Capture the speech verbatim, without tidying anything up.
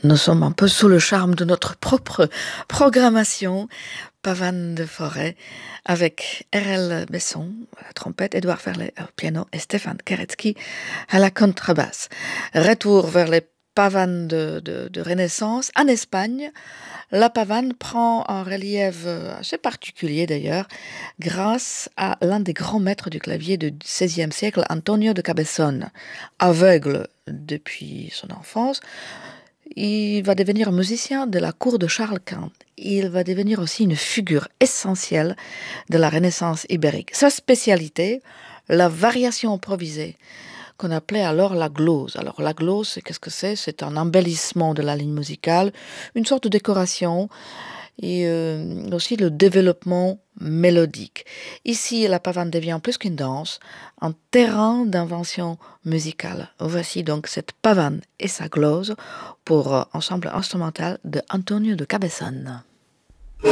Nous sommes un peu sous le charme de notre propre programmation. Pavane de forêt avec R L Besson à la trompette, Édouard Ferlet au piano et Stéphane Keretsky à la contrebasse. Retour vers les pavanes de, de, de Renaissance. En Espagne, la pavane prend un relief assez particulier d'ailleurs grâce à l'un des grands maîtres du clavier du seizième siècle, Antonio de Cabezón. Aveugle depuis son enfance, il va devenir musicien de la cour de Charles Quint. Il va devenir aussi une figure essentielle de la Renaissance ibérique. Sa spécialité, la variation improvisée, qu'on appelait alors la glose. Alors la glose, qu'est-ce que c'est? C'est un embellissement de la ligne musicale, une sorte de décoration et euh, aussi le développement mélodique. Ici, la pavane devient plus qu'une danse, un terrain d'invention musicale. Voici donc cette pavane et sa glose pour euh, ensemble instrumental de Antonio de Cabezón.